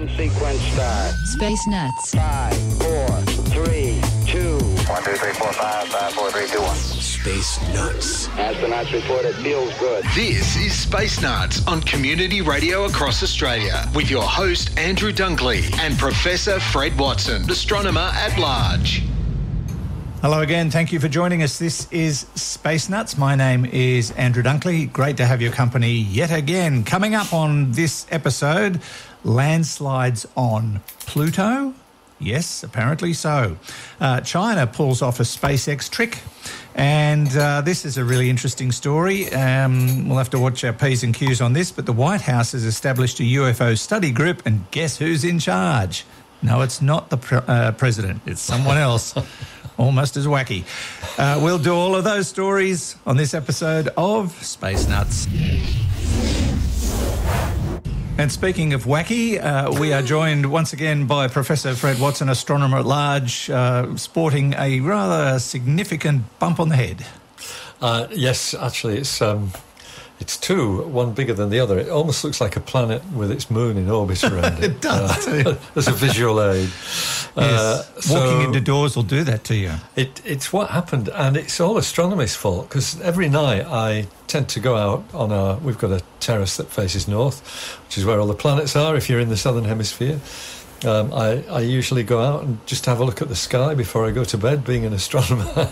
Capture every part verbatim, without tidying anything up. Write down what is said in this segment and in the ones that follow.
Ignition sequence start. Space Nuts. Five, four, three, two. One, two, three, four, five, five, four, three, two, one. Space Nuts. Astronauts report it feels good. This is Space Nuts on Community Radio across Australia with your host Andrew Dunkley and Professor Fred Watson, astronomer at large. Hello again. Thank you for joining us. This is Space Nuts. My name is Andrew Dunkley. Great to have your company yet again. Coming up on this episode, landslides on Pluto. Yes, apparently so. Uh, China pulls off a SpaceX trick. And uh, this is a really interesting story. Um, we'll have to watch our P's and Q's on this, but the White House has established a U F O study group, and guess who's in charge? No, it's not the pre- uh, president. It's someone else. Almost as wacky. Uh, we'll do all of those stories on this episode of Space Nuts. And speaking of wacky, uh, we are joined once again by Professor Fred Watson, astronomer at large, uh, sporting a rather significant bump on the head. Uh, yes, actually, it's um, it's two, one bigger than the other. It almost looks like a planet with its moon in orbit around it. It does. Uh, as a visual aid. Yes. Uh, Walking so into doors will do that to you. It, it's what happened, and it's all astronomy's fault, because every night I tend to go out on our... We've got a terrace that faces north, which is where all the planets are if you're in the southern hemisphere. Um, I, I usually go out and just have a look at the sky before I go to bed, being an astronomer.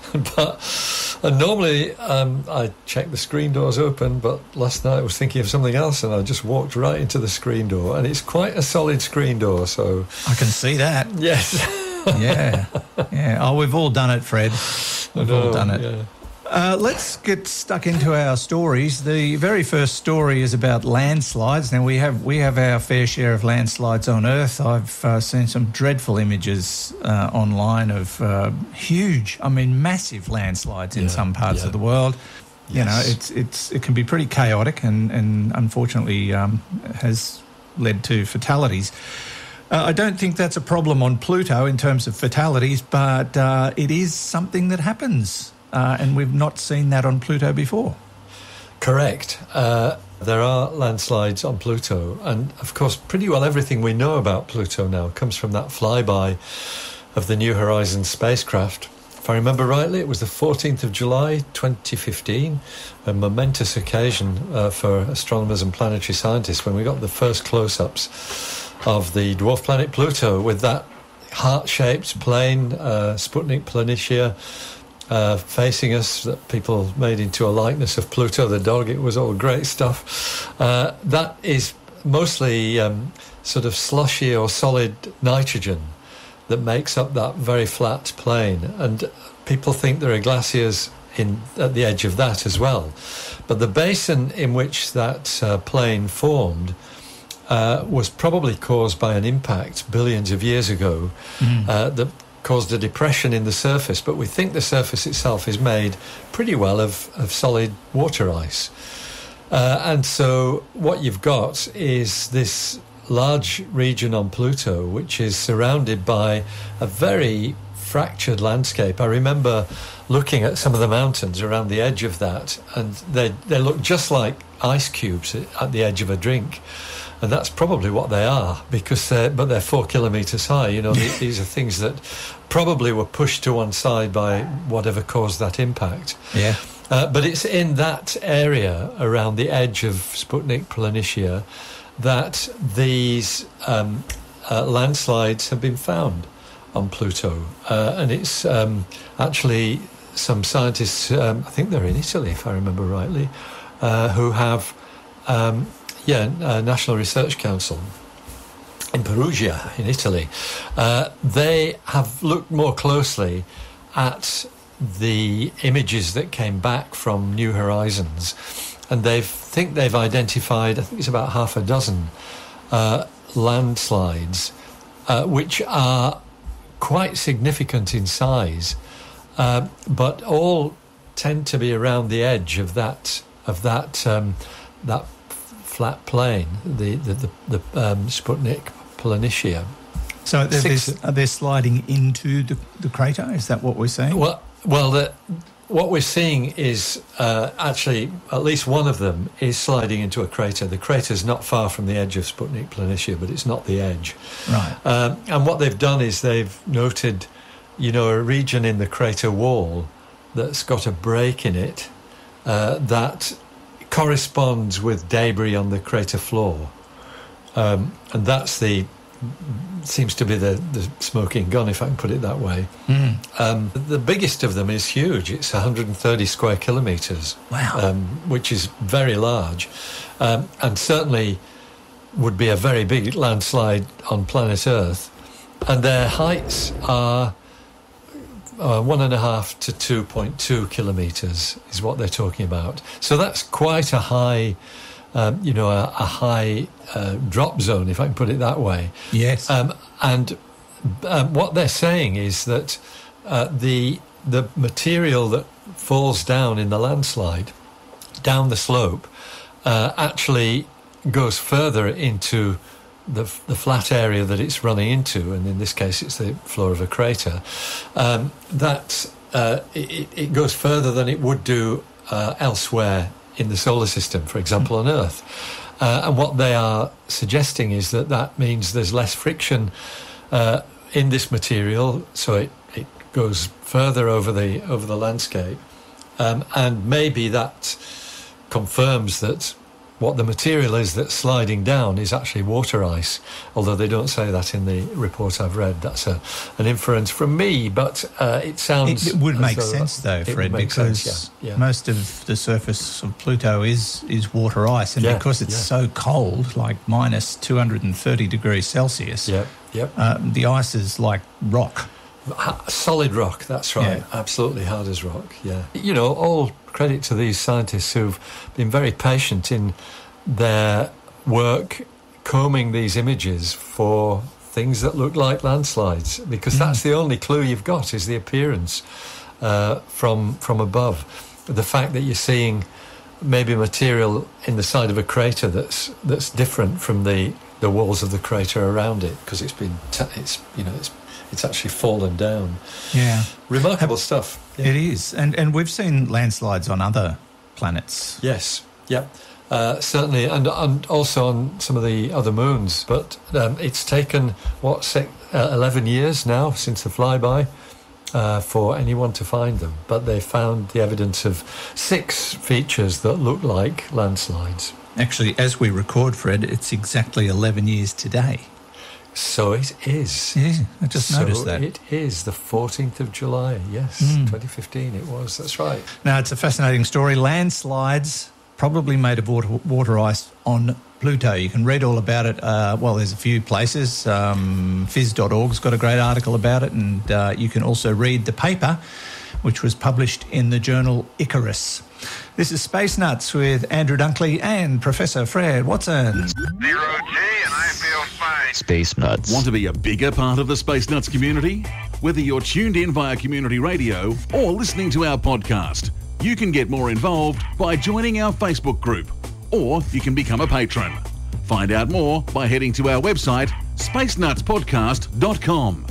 but and normally um, I check the screen doors open, but last night I was thinking of something else and I just walked right into the screen door, and it's quite a solid screen door, so... I can see that. Yes. yeah. Yeah. Oh, we've all done it, Fred. We've know, all done it. Yeah. Uh, let's get stuck into our stories. The very first story is about landslides. Now, we have we have our fair share of landslides on Earth. I've uh, seen some dreadful images uh, online of uh, huge, I mean, massive landslides in Yeah, some parts yeah. of the world. Yes. You know, it's it's it can be pretty chaotic and, and unfortunately um, has led to fatalities. Uh, I don't think that's a problem on Pluto in terms of fatalities, but uh, it is something that happens. Uh, and we've not seen that on Pluto before. Correct. Uh, there are landslides on Pluto, and of course pretty well everything we know about Pluto now comes from that flyby of the New Horizons spacecraft. If I remember rightly, it was the fourteenth of July twenty fifteen, a momentous occasion uh, for astronomers and planetary scientists when we got the first close-ups of the dwarf planet Pluto with that heart-shaped plane, uh, Sputnik Planitia, Uh, facing us, that people made into a likeness of Pluto the dog. It was all great stuff. Uh, that is mostly um, sort of slushy or solid nitrogen that makes up that very flat plane, and people think there are glaciers in at the edge of that as well. But the basin in which that uh, plane formed uh, was probably caused by an impact billions of years ago mm. uh, that caused a depression in the surface, but we think the surface itself is made pretty well of, of solid water ice. Uh, and so what you've got is this large region on Pluto, which is surrounded by a very fractured landscape. I remember looking at some of the mountains around the edge of that, and they, they look just like ice cubes at the edge of a drink. And that's probably what they are, because they're, but they're four kilometres high. You know, these are things that probably were pushed to one side by whatever caused that impact. Yeah. Uh, but it's in that area around the edge of Sputnik Planitia that these um, uh, landslides have been found on Pluto. Uh, and it's um, actually some scientists, um, I think they're in Italy, if I remember rightly, uh, who have... Um, Yeah, uh, National Research Council in Perugia, in Italy. Uh, they have looked more closely at the images that came back from New Horizons, and they think they've identified, I think it's about half a dozen uh, landslides, uh, which are quite significant in size, uh, but all tend to be around the edge of that of that um, that. flat plane, the the the, the um, Sputnik Planitia. So they're, Six, they're, are they sliding into the, the crater? Is that what we're saying? Well, well, the, what we're seeing is uh, actually at least one of them is sliding into a crater. The crater's not far from the edge of Sputnik Planitia, but it's not the edge. Right. Um, and what they've done is they've noted, you know, a region in the crater wall that's got a break in it uh, that corresponds with debris on the crater floor. Um, and that's the seems to be the, the smoking gun, if I can put it that way. Mm. Um, the biggest of them is huge. It's one hundred thirty square kilometres. Wow. Um, which is very large. Um, and certainly would be a very big landslide on planet Earth. And their heights are uh, one and a half to two point two kilometres is what they're talking about. So that's quite a high... Um, you know, a, a high uh, drop zone, if I can put it that way. Yes. Um, and um, what they're saying is that uh, the the material that falls down in the landslide, down the slope, uh, actually goes further into the, the flat area that it's running into, and in this case it's the floor of a crater. Um, that uh, it, it goes further than it would do uh, elsewhere in the solar system, for example, on Earth. Uh, and what they are suggesting is that that means there's less friction uh, in this material, so it, it goes further over the over the landscape. Um, and maybe that confirms that what the material is that's sliding down is actually water ice, although they don't say that in the report I've read. That's a, an inference from me, but uh, it sounds... It, it would as make though sense, though, Fred, because sense, yeah, yeah. most of the surface of Pluto is, is water ice, and Yeah, because it's yeah. so cold, like minus two hundred thirty degrees Celsius, Yep, yep. uh, the ice is like rock. Ha- Solid rock, that's right. Yeah. Absolutely hard as rock, yeah. You know, all credit to these scientists who've been very patient in their work combing these images for things that look like landslides, because mm. that's the only clue you've got, is the appearance uh, from from above. The fact that you're seeing maybe material in the side of a crater that's that's different from the, the walls of the crater around it, because it's been t- it's you know it's it's actually fallen down. Yeah. Remarkable Have, stuff. Yeah. It is. And and we've seen landslides on other planets. Yes, yeah. Uh, certainly, and, and also on some of the other moons. But um, it's taken, what, six, uh, eleven years now since the flyby uh, for anyone to find them. But they found the evidence of six features that look like landslides. Actually, as we record, Fred, it's exactly eleven years today. So it is. Yeah, I just so noticed that. It is the fourteenth of July, yes, Mm. twenty fifteen it was, that's right. Now, it's a fascinating story. Landslides, probably made of water, water ice on Pluto. You can read all about it. Uh, well, there's a few places. Um, phys dot org's got a great article about it, and uh, you can also read the paper, which was published in the journal Icarus. This is Space Nuts with Andrew Dunkley and Professor Fred Watson. Zero G, and I feel fine. Space Nuts. Want to be a bigger part of the Space Nuts community? Whether you're tuned in via community radio or listening to our podcast, you can get more involved by joining our Facebook group, or you can become a patron. Find out more by heading to our website, space nuts podcast dot com.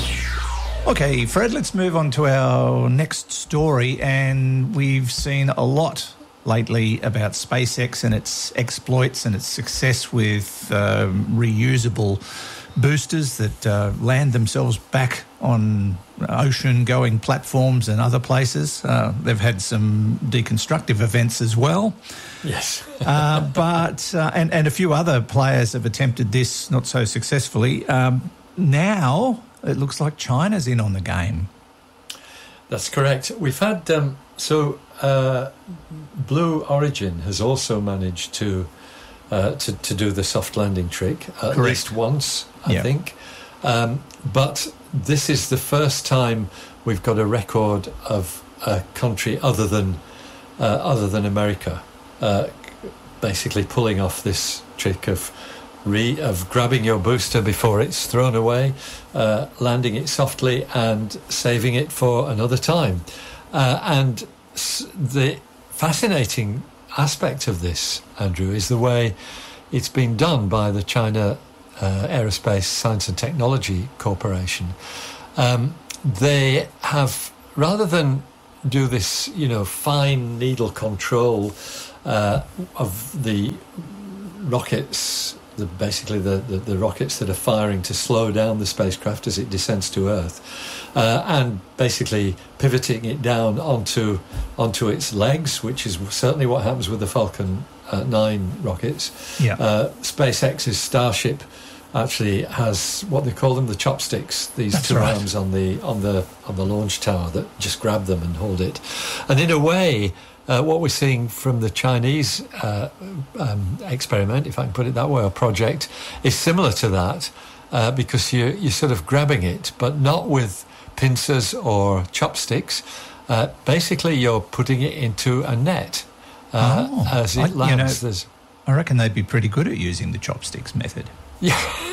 Okay, Fred, let's move on to our next story. And we've seen a lot lately about SpaceX and its exploits and its success with um, reusable boosters that uh, land themselves back on ocean-going platforms and other places. Uh, they've had some deconstructive events as well. Yes. uh, but uh, and, and a few other players have attempted this, not so successfully. Um, now it looks like China's in on the game. That's correct. We've had, um, so uh, Blue Origin has also managed to, uh, to to do the soft landing trick at Correct. least once, I Yeah. think. Um, but this is the first time we've got a record of a country other than uh, other than America uh, basically pulling off this trick of Re, of grabbing your booster before it's thrown away, uh, landing it softly and saving it for another time. Uh, and s- the fascinating aspect of this, Andrew, is the way it's been done by the China uh, Aerospace Science and Technology Corporation. Um, they have, rather than do this, you know, fine needle control uh, of the rockets, the, basically the, the, the rockets that are firing to slow down the spacecraft as it descends to Earth, uh, and basically pivoting it down onto onto its legs, which is certainly what happens with the Falcon uh, nine rockets. Yeah. Uh, SpaceX's Starship actually has what they call them, the chopsticks, these That's two right. arms on the on the on the launch tower that just grab them and hold it. And in a way, uh, what we're seeing from the Chinese uh, um, experiment, if I can put it that way, or project, is similar to that, uh, because you're you're sort of grabbing it, but not with pincers or chopsticks. Uh, basically, you're putting it into a net uh, Oh, as it I- you lands. know- There's I reckon they'd be pretty good at using the chopsticks method. Yeah.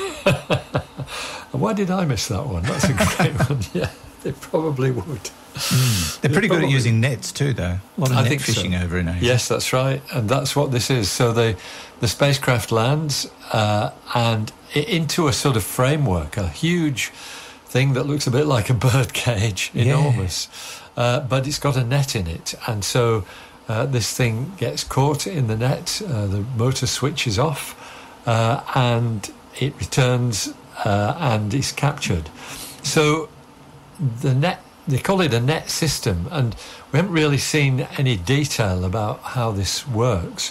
Why did I miss that one? That's a great one. Yeah, they probably would. They're pretty good at Probably. using nets too, though. A lot of I net think so. fishing over in Asia. Yes, that's right, and that's what this is. So the the spacecraft lands uh, and i- into a sort of framework, a huge thing that looks a bit like a bird cage, Yeah. enormous, uh, but it's got a net in it, and so uh, this thing gets caught in the net. Uh, the motor switches off, uh, and it returns uh, and is captured. So the net, they call it a net system, and we haven't really seen any detail about how this works,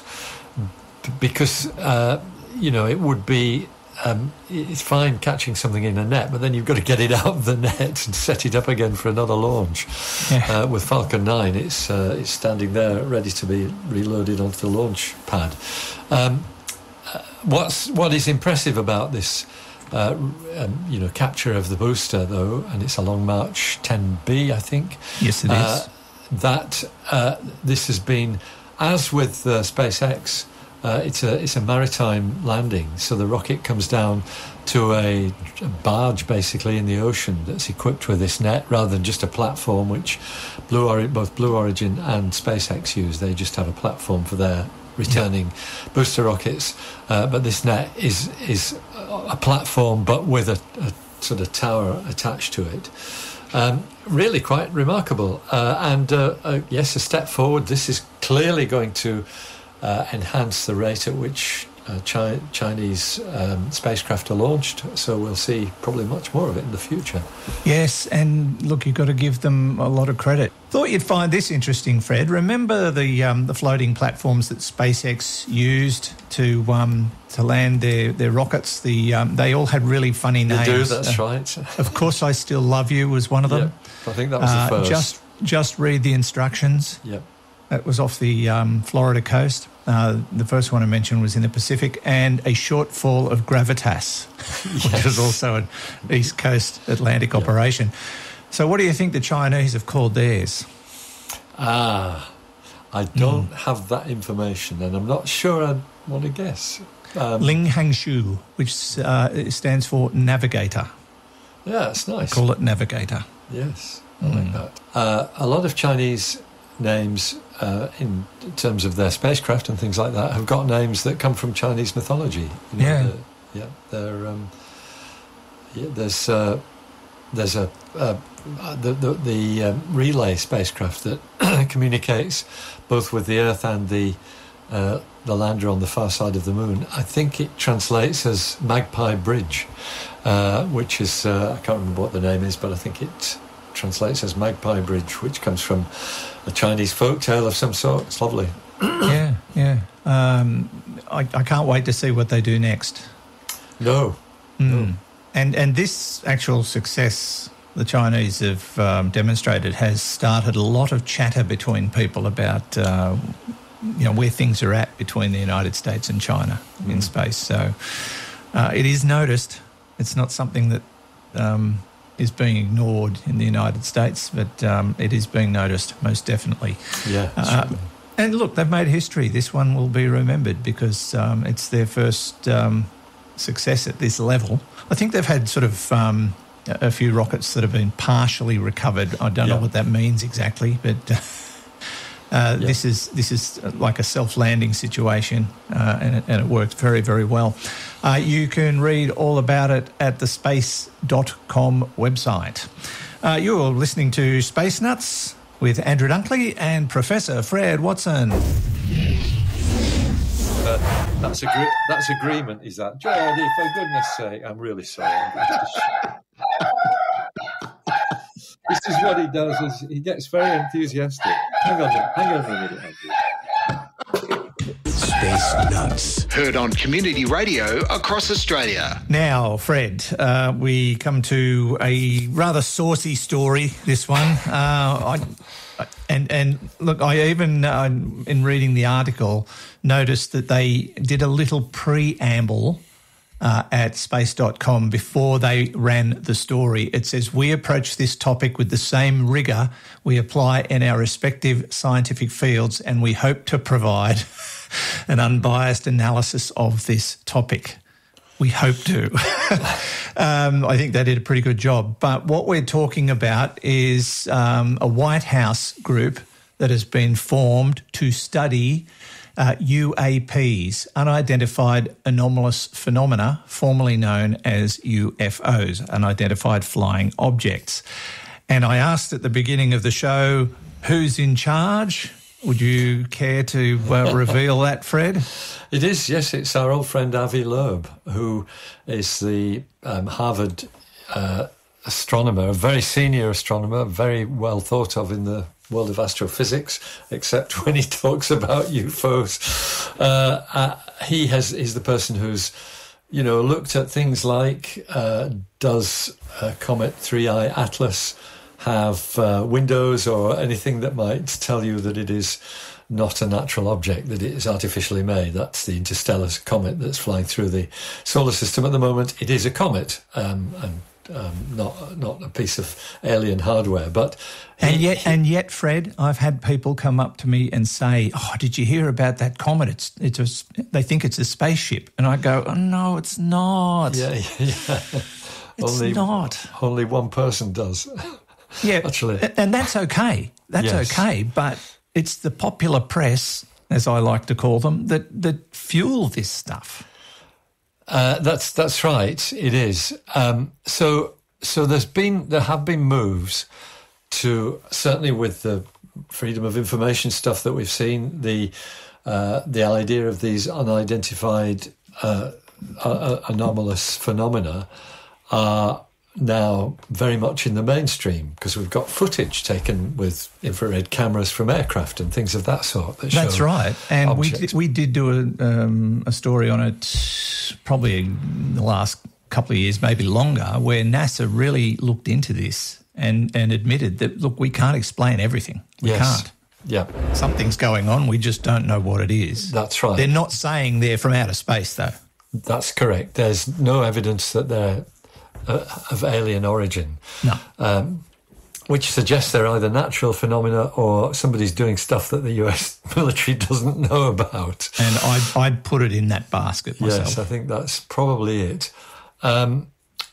b- because uh, you know, it would be um, it's fine catching something in a net, but then you've got to get it out of the net and set it up again for another launch. Yeah. Uh, with Falcon nine, it's uh, it's standing there ready to be reloaded onto the launch pad. Um, uh, what's what is impressive about this? Uh, um, you know, capture of the booster, though, and it's a Long March ten B, I think. Yes, it is. Uh, that uh, this has been, as with uh, SpaceX, uh, it's a it's a maritime landing. So the rocket comes down to a, a barge, basically in the ocean, that's equipped with this net, rather than just a platform, which Blue Ori- both Blue Origin and SpaceX use. They just have a platform for their returning booster rockets, uh, but this net is is a platform, but with a, a sort of tower attached to it. Um, really quite remarkable, uh, and uh, uh, yes, a step forward. This is clearly going to uh, enhance the rate at which uh, Chi- Chinese um, spacecraft are launched, so we'll see probably much more of it in the future. Yes, and look, you've got to give them a lot of credit. Thought you'd find this interesting, Fred. Remember the um, the floating platforms that SpaceX used to um, to land their, their rockets? The um, they all had really funny They names. do, that's Uh, right. Of Course I Still Love You was one of them. Yeah, I think that was the Uh, first. just just read the instructions. Yep. That was off the um, Florida coast. Uh, the first one I mentioned was in the Pacific, and A Shortfall of Gravitas, which was also an East Coast Atlantic operation. So what do you think the Chinese have called theirs? Ah, I don't have that information, and I'm not sure I want to guess. Um, Ling Hangshu, which uh, it stands for navigator. yeah, it's nice. Call it navigator. Yes, I like that. Uh, a lot of Chinese names, uh, in terms of their spacecraft and things like that, have got names that come from Chinese mythology. You know, Yeah. the- yeah. They're um, yeah. There's uh, there's a uh, the the, the um, relay spacecraft that communicates both with the Earth and the uh, the lander on the far side of the moon. I think it translates as Magpie Bridge, uh, which is uh, I can't remember what the name is, but I think it translates as Magpie Bridge, which comes from a Chinese folk tale of some sort. It's lovely. yeah, yeah. Um, I, I can't wait to see what they do next. No, Mm. And and this actual success the Chinese have um, demonstrated has started a lot of chatter between people about uh, you know where things are at between the United States and China Mm. in space. So uh, it is noticed. It's not something that um, is being ignored in the United States, but um, it is being noticed most definitely. yeah, Uh, certainly. and look, they've made history. This one will be remembered because um, it's their first um, success at this level. I think they've had sort of um, a a few rockets that have been partially recovered. I don't know Yeah. what that means exactly, but uh, uh, Yeah. this is this is like a self-landing situation, uh, and, it, and it worked very, very well. Uh, you can read all about it at the space dot com website. Uh, you're listening to Space Nuts. with Andrew Dunkley and Professor Fred Watson. Uh, that's agree- that's agreement, is that? Jody, for goodness sake, I'm really sorry. This is what he does, is he gets very enthusiastic. Hang on, hang on a minute, Andrew. Space Nuts. Heard on Community Radio across Australia. Now, Fred, uh, we come to a rather saucy story, this one. Uh, I, and, and look, I even, uh, in reading the article, noticed that they did a little preamble Uh, at space dot com before they ran the story. It says, we approach this topic with the same rigour we apply in our respective scientific fields, and we hope to provide an unbiased analysis of this topic. We hope to. um, I think they did a pretty good job. But what we're talking about is um, a White House group that has been formed to study Uh, U A Ps, unidentified anomalous phenomena, formerly known as U F Os, unidentified flying objects. And I asked at the beginning of the show, who's in charge? Would you care to uh, reveal that, Fred? It is, yes. It's our old friend Avi Loeb, who is the um, Harvard uh, astronomer, a very senior astronomer, very well thought of in the world of astrophysics, except when he talks about U F Os. Uh, uh, he has is the person who's, you know, looked at things like, uh, does uh, Comet three I Atlas have uh, windows or anything that might tell you that it is not a natural object, that it is artificially made. That's the interstellar comet that's flying through the solar system at the moment. It is a comet, um, and Um, not not a piece of alien hardware, but he, and yet, he, and yet, Fred, I've had people come up to me and say, "Oh, did you hear about that comet? It's it's a, they think it's a spaceship," and I go, "Oh no, it's not. Yeah, yeah. It's only, not. Only one person does." Yeah, actually, and that's okay. That's yes. okay, but it's the popular press, as I like to call them, that that fuel this stuff. Uh, that's that's right. It is. Um, so so there's been there have been moves to, certainly with the freedom of information stuff that we've seen, the uh, the idea of these unidentified uh, uh, anomalous phenomena are now very much in the mainstream, because we've got footage taken with infrared cameras from aircraft and things of that sort. That That's show right. And we objects. did, we did do a, um, a story on it probably in the last couple of years, maybe longer, where NASA really looked into this and, and admitted that, look, we can't explain everything. We Yes. can't. Yeah, Something's going on. We just don't know what it is. that's right. They're not saying they're from outer space, though. That's correct. There's no evidence that they're uh, of alien origin. No. Um, which suggests they're either natural phenomena or somebody's doing stuff that the U S military doesn't know about. And I'd, I'd put it in that basket myself. Yes, I think that's probably it. Um,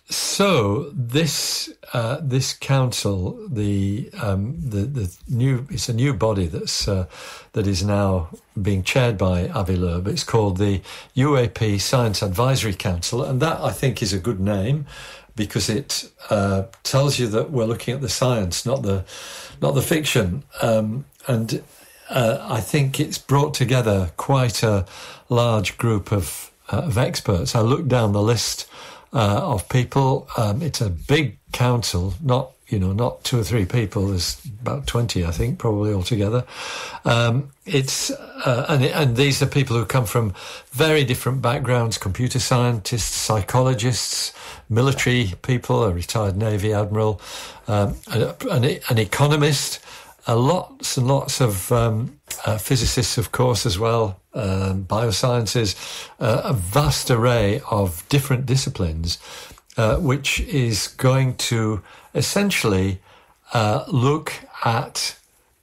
so this uh, this council, the um, the the new it's a new body that's uh, that is now being chaired by Avi Loeb. It's called the U A P Science Advisory Council, and that, I think, is a good name, because it uh, tells you that we're looking at the science, not the not the fiction. Um, and uh, I think it's brought together quite a large group of uh, of experts. I looked down the list uh, of people. Um, it's a big council, not you know not two or three people. There's about twenty, I think, probably altogether. Um, it's uh, and and these are people who come from very different backgrounds: computer scientists, psychologists, military people, a retired Navy admiral, um, an, an economist, uh, lots and lots of um, uh, physicists, of course, as well, um, biosciences, uh, a vast array of different disciplines, uh, which is going to essentially uh, look at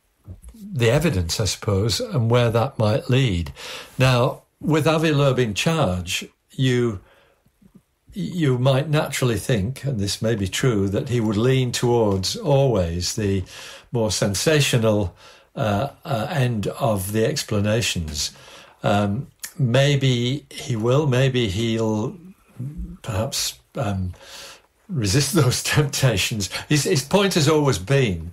the evidence, I suppose, and where that might lead. Now, with Avi Loeb in charge, you... you might naturally think, and this may be true, that he would lean towards always the more sensational uh, uh, end of the explanations. Um, maybe he will, maybe he'll perhaps um, resist those temptations. His, his point has always been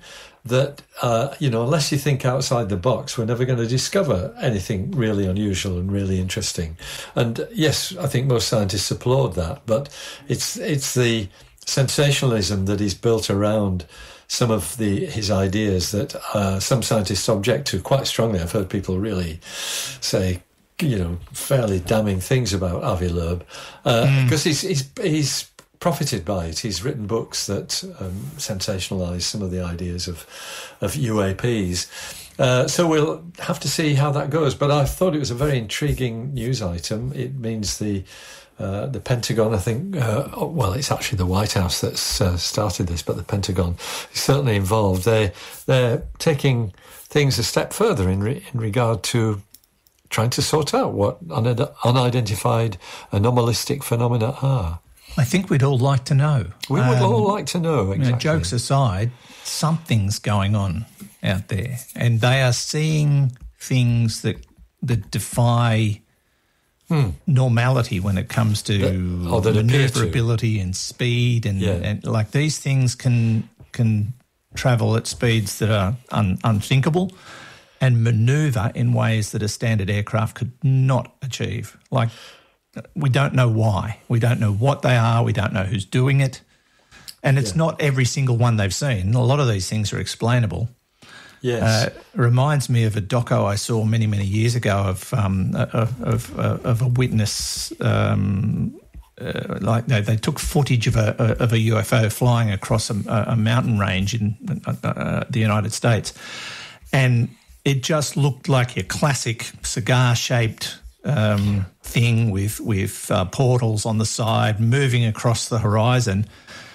that, uh, you know, unless you think outside the box, we're never going to discover anything really unusual and really interesting. And yes, I think most scientists applaud that, but it's it's the sensationalism that is built around some of the his ideas that uh, some scientists object to quite strongly. I've heard people really say, you know, fairly damning things about Avi Loeb because uh, mm. he's he's he's profited by it. He's written books that um, sensationalise some of the ideas of of U A Ps. Uh, so we'll have to see how that goes. But I thought it was a very intriguing news item. It means the uh, the Pentagon, I think, uh, well, it's actually the White House that's uh, started this, but the Pentagon is certainly involved. They they're taking things a step further in re- in regard to trying to sort out what un- unidentified anomalistic phenomena are. I think we'd all like to know. We would um, all like to know, exactly. You know, jokes aside, something's going on out there. And they are seeing things that that defy hmm. normality when it comes to that, oh, that manoeuvrability and speed. And, yeah. and like these things can can travel at speeds that are un, unthinkable and manoeuvre in ways that a standard aircraft could not achieve. Like, we don't know why. We don't know what they are. We don't know who's doing it. And it's yeah. not every single one they've seen. A lot of these things are explainable. Yes. Uh, it reminds me of a doco I saw many, many years ago of um, of, of, of a witness, um, uh, like they, they took footage of a, of a U F O flying across a, a mountain range in uh, the United States. And it just looked like a classic cigar-shaped Um, thing with with uh, portals on the side moving across the horizon,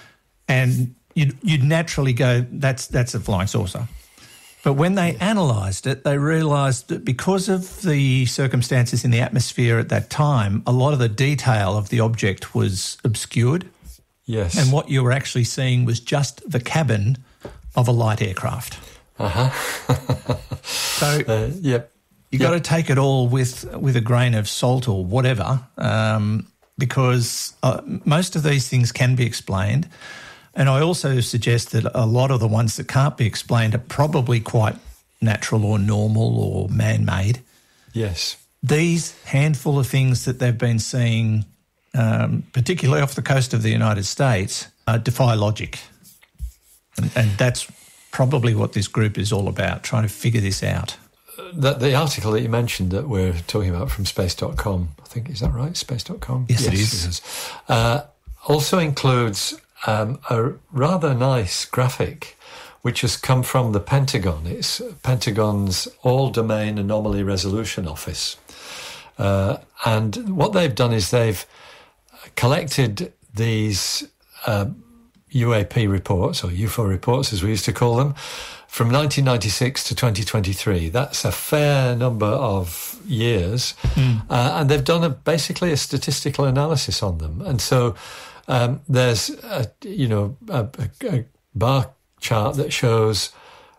and you'd, you'd naturally go, that's that's a flying saucer. But when they analysed it, they realised that because of the circumstances in the atmosphere at that time, a lot of the detail of the object was obscured. Yes. And what you were actually seeing was just the cabin of a light aircraft. Uh-huh. so, uh, yep. You got to take it all with with a grain of salt or whatever, um, because uh, most of these things can be explained. And I also suggest that a lot of the ones that can't be explained are probably quite natural or normal or man-made. Yes. These handful of things that they've been seeing, um, particularly off the coast of the United States, uh, defy logic. And, and that's probably what this group is all about, trying to figure this out. The, the article that you mentioned that we're talking about from space dot com, I think, is that right? space dot com? Yes, yes it is. It is. Uh, also includes um, a rather nice graphic which has come from the Pentagon. It's Pentagon's All-Domain Anomaly Resolution Office. Uh, and what they've done is they've collected these uh, U A P reports, or U F O reports as we used to call them, from nineteen ninety-six to twenty twenty-three. That's a fair number of years. Mm. Uh, and they've done a, basically a statistical analysis on them. And so um, there's, a, you know, a, a bar chart that shows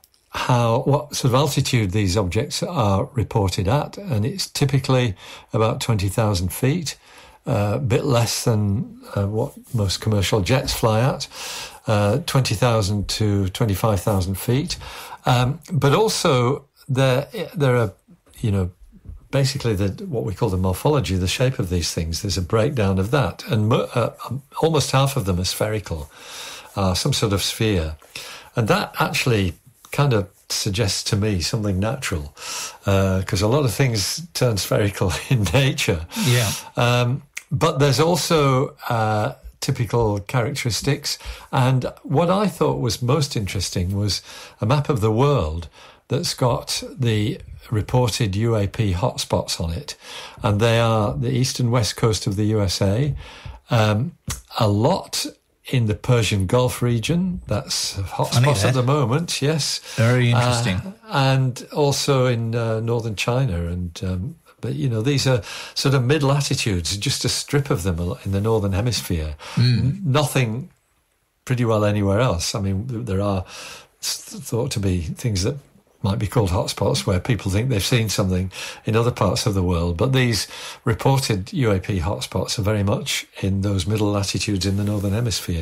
how, what sort of altitude these objects are reported at. And it's typically about twenty thousand feet, uh, a bit less than uh, what most commercial jets fly at. Uh, twenty thousand to twenty-five thousand feet. Um, but also there, there are, you know, basically the, what we call the morphology, the shape of these things. There's a breakdown of that. And mo- uh, almost half of them are spherical, uh, some sort of sphere. And that actually kind of suggests to me something natural, because uh, a lot of things turn spherical in nature. Yeah. Um, but there's also Uh, typical characteristics. And what I thought was most interesting was a map of the world that's got the reported U A P hotspots on it. And they are the east and west coast of the U S A, um, a lot in the Persian Gulf region. That's a hotspot that. at the moment, yes. Very interesting. Uh, and also in uh, northern China and um, But, you know, these are sort of mid-latitudes, just a strip of them in the northern hemisphere. Mm. Nothing pretty well anywhere else. I mean, there are thought to be things that might be called hotspots where people think they've seen something in other parts of the world. But these reported U A P hotspots are very much in those middle latitudes in the northern hemisphere.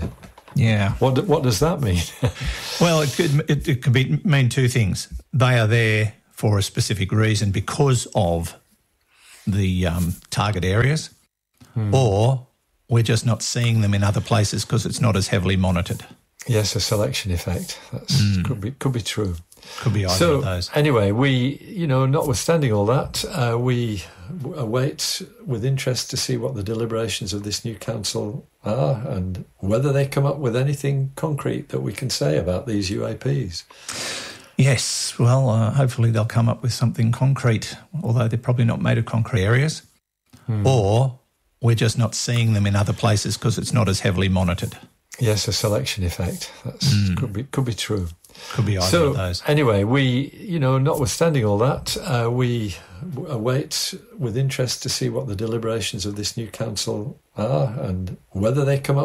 Yeah. What do- what does that mean? Well, it could it, it could be mean two things. They are there for a specific reason because of the um, target areas, Hmm. or we're just not seeing them in other places because it's not as heavily monitored. Yes, a selection effect. That's could be could be true. Could be either So of those. anyway, we, you know, notwithstanding all that, uh, we w- await with interest to see what the deliberations of this new council are and whether they come up with anything concrete that we can say about these U A Ps. Yes, well, uh, hopefully they'll come up with something concrete, although they're probably not made of concrete areas, or we're just not seeing them in other places because it's not as heavily monitored. Yes, a selection effect. That's could be could be true. Could be either So of those. anyway, we, you know, notwithstanding all that, uh, we w- await with interest to see what the deliberations of this new council are and whether they come up